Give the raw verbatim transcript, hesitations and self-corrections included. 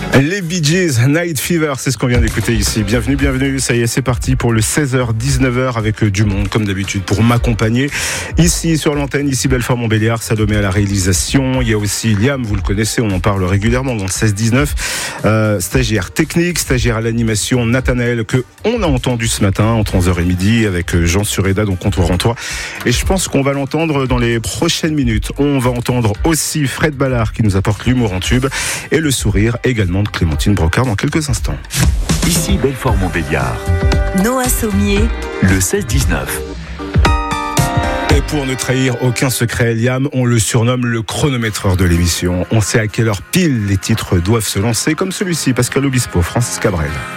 Les Bee Gees, Night Fever, c'est ce qu'on vient d'écouter ici. Bienvenue, bienvenue, ça y est, c'est parti pour le seize heures dix-neuf heures avec du monde, comme d'habitude, pour m'accompagner. Ici, sur l'antenne, ici Belfort-Montbéliard, Salomé à la réalisation. Il y a aussi Liam, vous le connaissez, on en parle régulièrement dans le seize dix-neuf. Euh, stagiaire technique, stagiaire à l'animation, Nathanaël, que on a entendu ce matin, entre onze heures et midi, avec Jean Sureda, donc Comptoir en Toi. Et je pense qu'on va l'entendre dans les prochaines minutes. On va entendre aussi Fred Ballard, qui nous apporte l'humour en tube, et le sourire également de Clémentine Brocard dans quelques instants. Ici Belfort-Montbéliard. Noah Sommier. Le seize dix-neuf. Et pour ne trahir aucun secret, Liam, on le surnomme le chronométreur de l'émission. On sait à quelle heure pile les titres doivent se lancer, comme celui-ci, Pascal Obispo, Francis Cabrel.